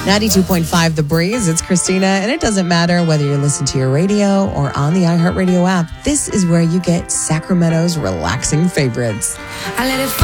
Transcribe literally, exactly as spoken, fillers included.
ninety-two point five The Breeze. It's Christina, and it doesn't matter whether you listen to your radio or on the iHeartRadio app. This is where you get Sacramento's relaxing favorites. I let it